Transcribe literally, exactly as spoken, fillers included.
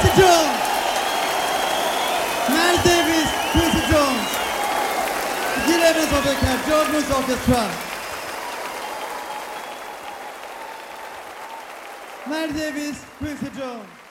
Quincy Jones. Miles Davis, Quincy Jones. Gil Evans Orchestra, George Bruce Orchestra. Miles Davis, Quincy Jones.